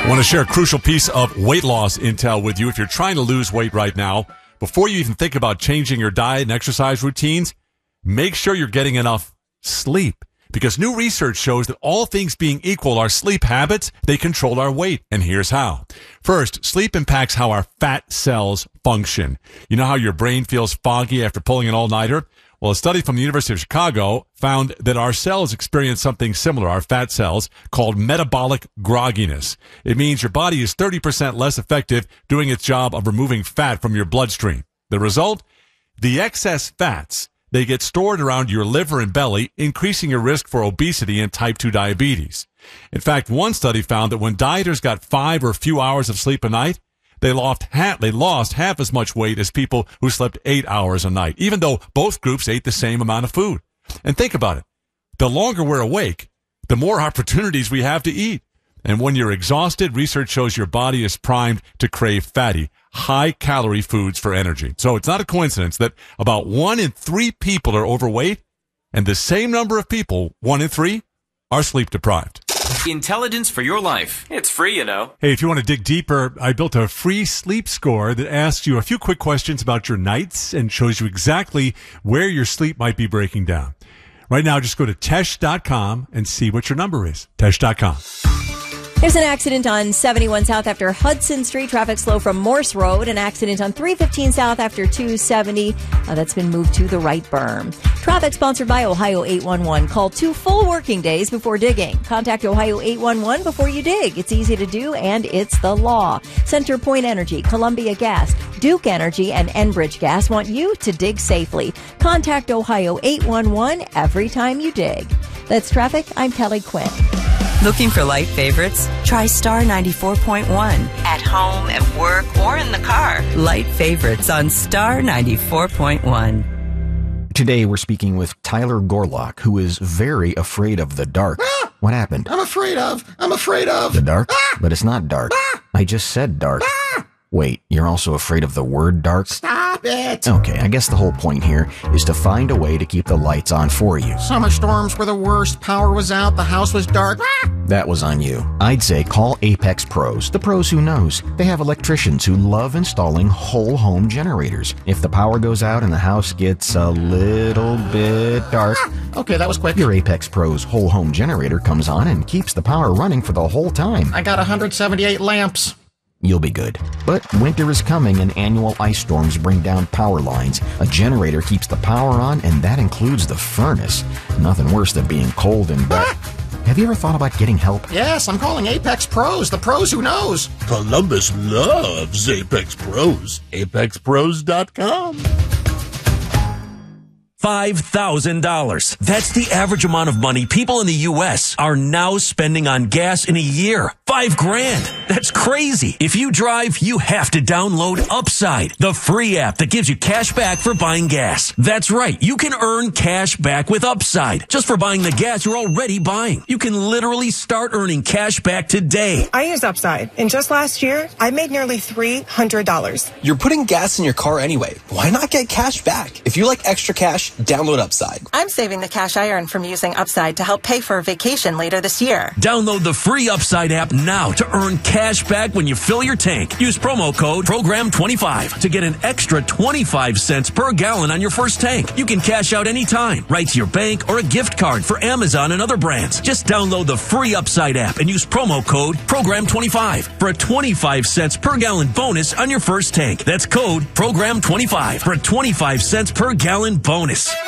I want to share a crucial piece of weight loss intel with you. If you're trying to lose weight right now, before you even think about changing your diet and exercise routines, make sure you're getting enough sleep. Because new research shows that all things being equal, our sleep habits, they control our weight. And here's how. First, sleep impacts how our fat cells function. You know how your brain feels foggy after pulling an all-nighter? Well, a study from the University of Chicago found that our cells experience something similar, our fat cells, called metabolic grogginess. It means your body is 30% less effective doing its job of removing fat from your bloodstream. The result? The excess fats, they get stored around your liver and belly, increasing your risk for obesity and type 2 diabetes. In fact, one study found that when dieters got 5 or few hours of sleep a night, they lost half as much weight as people who slept 8 hours a night, even though both groups ate the same amount of food. And think about it. The longer we're awake, the more opportunities we have to eat. And when you're exhausted, research shows your body is primed to crave fatty, high-calorie foods for energy. So it's not a coincidence that about 1 in 3 people are overweight, and the same number of people, 1 in 3, are sleep-deprived. Intelligence for your life. It's free, you know. Hey, if you want to dig deeper, I built a free sleep score that asks you a few quick questions about your nights and shows you exactly where your sleep might be breaking down. Right now, just go to Tesh.com and see what your number is. Tesh.com. There's an accident on 71 South after Hudson Street. Traffic slow from Morse Road. An accident on 315 South after 270. That's been moved to the right berm. Traffic sponsored by Ohio 811. Call 2 full working days before digging. Contact Ohio 811 before you dig. It's easy to do, and it's the law. Center Point Energy, Columbia Gas, Duke Energy, and Enbridge Gas want you to dig safely. Contact Ohio 811 every time you dig. That's traffic. I'm Kelly Quinn. Looking for light favorites? Try Star 94.1. At home, at work, or in the car. Light favorites on Star 94.1. Today we're speaking with Tyler Gorlock, who is very afraid of the dark. Ah! What happened? I'm afraid of. The dark? Ah! But it's not dark. Ah! I just said dark. Ah! Wait, you're also afraid of the word dark? Stop it. Okay, I guess the whole point here is to find a way to keep the lights on for you. Summer storms were the worst. Power was out. The house was dark. Ah! That was on you. I'd say call Apex Pros, the pros who knows. They have electricians who love installing whole home generators. If the power goes out and the house gets a little bit dark, Okay, that was quick. your Apex Pros whole home generator comes on and keeps the power running for the whole time. I got 178 lamps. You'll be good. But winter is coming and annual ice storms bring down power lines. A generator keeps the power on, and that includes the furnace. Nothing worse than being cold and wet. Have you ever thought about getting help? Yes, I'm calling Apex Pros, the pros who knows. Columbus loves Apex Pros. ApexPros.com. $5,000. That's the average amount of money people in the U.S. are now spending on gas in a year. $5,000. That's crazy. If you drive, you have to download Upside, the free app that gives you cash back for buying gas. That's right. You can earn cash back with Upside just for buying the gas you're already buying. You can literally start earning cash back today. I use Upside, and just last year, I made nearly $300. You're putting gas in your car anyway. Why not get cash back? If you like extra cash, download Upside. I'm saving the cash I earn from using Upside to help pay for a vacation later this year. Download the free Upside app now to earn cash back when you fill your tank. Use promo code PROGRAM25 to get an extra 25 cents per gallon on your first tank. You can cash out anytime, right to your bank or a gift card for Amazon and other brands. Just download the free Upside app and use promo code PROGRAM25 for a 25 cents per gallon bonus on your first tank. That's code PROGRAM25 for a 25 cents per gallon bonus.